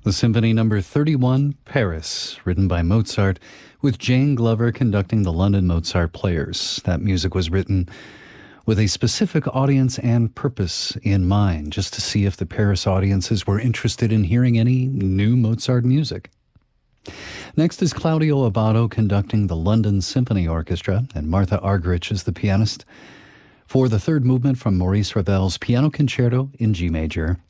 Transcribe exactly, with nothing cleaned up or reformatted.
The Symphony Number thirty-one, Paris, written by Mozart, with Jane Glover conducting the London Mozart Players. That music was written with a specific audience and purpose in mind, just to see if the Paris audiences were interested in hearing any new Mozart music. Next is Claudio Abbado conducting the London Symphony Orchestra, and Martha Argerich is the pianist, for the third movement from Maurice Ravel's Piano Concerto in G major.